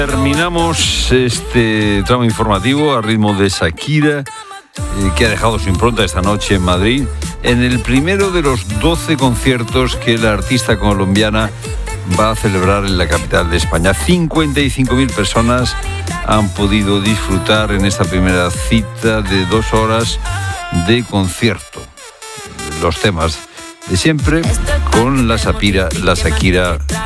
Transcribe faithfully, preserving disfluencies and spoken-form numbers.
Terminamos este tramo informativo a ritmo de Shakira, eh, que ha dejado su impronta esta noche en Madrid, en el primero de los doce conciertos que la artista colombiana va a celebrar en la capital de España. cincuenta y cinco mil personas han podido disfrutar en esta primera cita de dos horas de concierto. Los temas de siempre con la Shakira, la Shakira